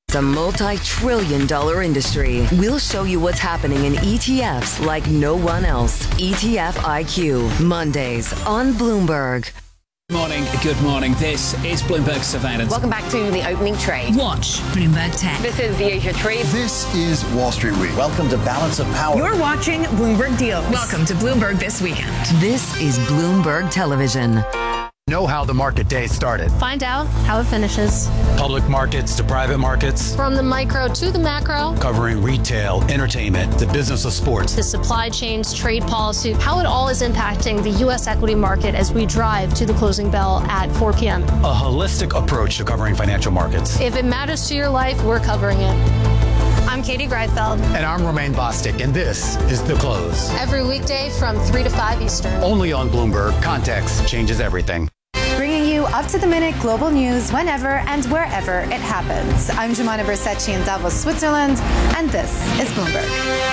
It's a multi-trillion-dollar industry. We'll show you what's happening in ETFs like no one else. ETF IQ, Mondays on Bloomberg. Good morning. This is Bloomberg Surveillance. Welcome back to the opening trade. Watch Bloomberg Tech. This is the Asia trade. This is Wall Street Week. Welcome to Balance of Power. You're watching Bloomberg Deals. Welcome to Bloomberg This Weekend. This is Bloomberg Television. Know how the market day started. Find out how it finishes. Public markets to private markets. From the micro to the macro. Covering retail, entertainment, the business of sports. The supply chains, trade policy, how it all is impacting the U.S. equity market as we drive to the closing bell at 4 p.m. A holistic approach to covering financial markets. If it matters to your life, we're covering it. I'm Katie Greifeld. And I'm Romaine Bostic, and this is The Close. Every weekday from 3 to 5 Eastern. Only on Bloomberg. Context changes everything. Bringing you up-to-the-minute global news whenever and wherever it happens. I'm Jemana Bersecci in Davos, Switzerland, and this is Bloomberg.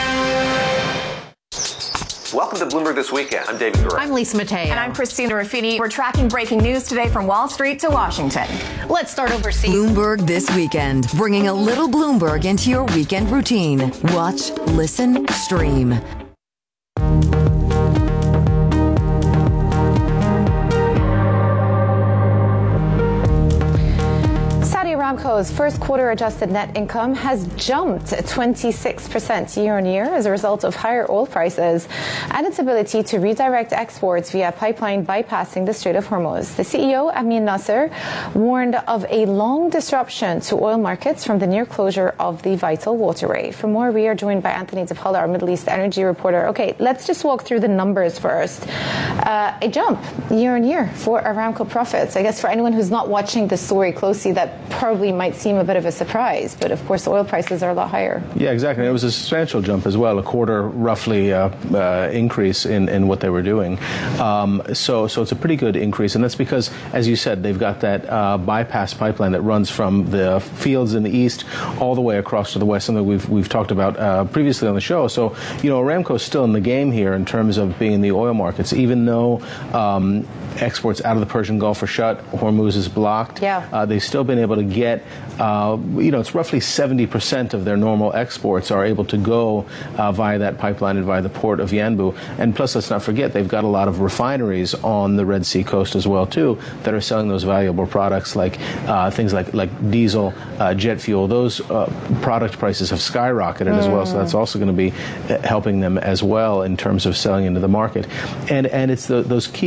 Welcome to Bloomberg This Weekend. I'm David Gura. I'm Lisa Mateo. And I'm Christina Ruffini. We're tracking breaking news today from Wall Street to Washington. Let's start overseas. Bloomberg This Weekend, bringing a little Bloomberg into your weekend routine. Watch, listen, stream. Aramco's first quarter adjusted net income has jumped 26% year-on-year as a result of higher oil prices and its ability to redirect exports via pipeline bypassing the Strait of Hormuz. The CEO, Amin Nasser, warned of a long disruption to oil markets from the near closure of the vital waterway. For more, we are joined by Anthony DePaula, our Middle East energy reporter. Okay, let's just walk through the numbers first. A jump year-on-year for Aramco profits. I guess for anyone who's not watching the story closely, that probably might seem a bit of a surprise, but of course oil prices are a lot higher. Yeah, exactly. It was a substantial jump as well, a quarter roughly increase in what they were doing. So it's a pretty good increase, and that's because, as you said, they've got that bypass pipeline that runs from the fields in the east all the way across to the west, something we've talked about previously on the show. So, Aramco's still in the game here in terms of being in the oil markets, even though exports out of the Persian Gulf are shut, Hormuz is blocked. Yeah. They've still been able to get, it's roughly 70% of their normal exports are able to go via that pipeline and via the port of Yanbu. And plus, let's not forget, they've got a lot of refineries on the Red Sea coast as well, too, that are selling those valuable products like things like diesel, jet fuel. Those product prices have skyrocketed as well, so that's also going to be helping them as well in terms of selling into the market. And it's those key